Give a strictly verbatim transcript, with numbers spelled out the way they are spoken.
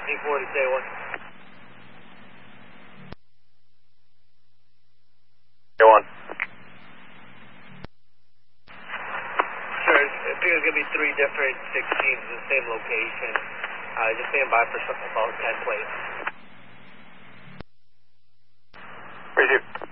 seventeen forty, say one. Say one. Sure, it appears going to be three different sixteens in the same location. Uh, just stand by for something about ten plates. Appreciate it.